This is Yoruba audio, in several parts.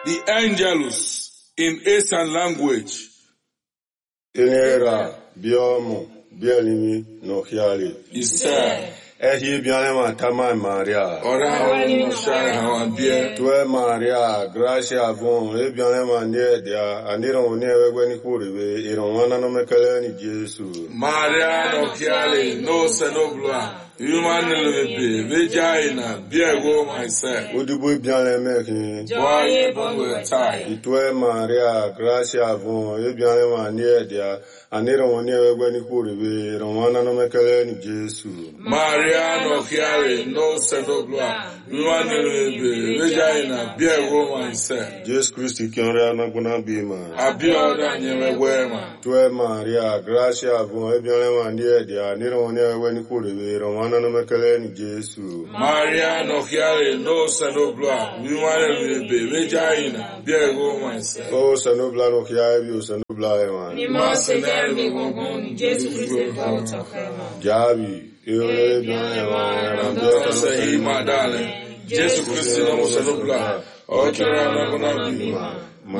the angelus in Eastern language. Enera, biomo, bielimi, no hiali. Isa. Ehi bianema tama Maria. Ora no share hawan bia. Tue Maria, gracia bon, e bianema nie dia, aniro nie wegweni kuribe, ironwana no mekele ni Jesu. Maria no hiali, no senobla. Human lebe, vagina, biego myself. Udubu bianeme ki. Boye bonwe tai. Itue Maria, gracia bon, e bianema nie dia, aniro nie wegweni kuribe, ironwana no mekele ni Jesu. Maria no hiali, no senobla. Human lebe, vagina, biego myself. Jesus Christ kiore anaguna bima. Abioda nyewe wema. Tue Maria, gracia bon, e bianema nie dia, aniro nie wegweni kuribe, ironwana no mekele ni Jesu. Maria no hiali, no senobla. Human lebe, vagina, biego myself. O sanubla no kia ebi o sanubla ewan. Ni mase dermi gongon, Jesu Christe volta khema. Jabi, ewe bian ewan, Ando sahi madale. Jesu Christi no senobla. Okera na kuna bima.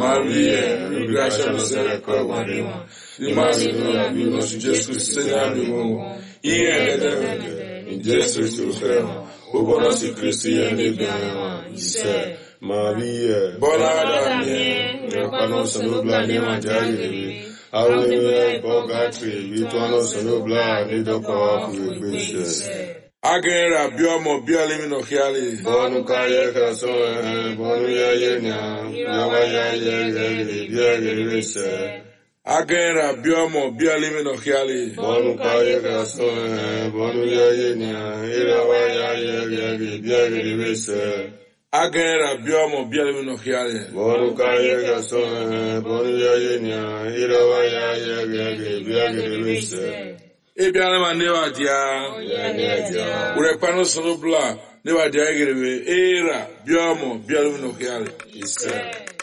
Maria, gracia no sere kwa wadima. Ni mase no bima su Jesu Christi na bima. Iye de in Jesu Christi khema. Obono si Christi ende bian. Ise. Maria, Bona adamye. repano sanubla ni manjari. Awe bogatri, vituano sanubla ni doko kuibishe. Agera biomo bialimi no hiali. Bonu kaya kaso, bonu ya yenya, yawa ya ye, biagirese. Agera biomo bialimi no hiali. Bonu kaya kaso, bonu ya yenya, yawa ya ye, biagirese. Agera biomo bialimi no hiali. Bonu kaya kaso, bonu ya yenya, yawa ya ye, biagirese. Ebialema newa dia. Urepano sonobla newa dia gerebe. Era biomo bialimi no hiali. Isa.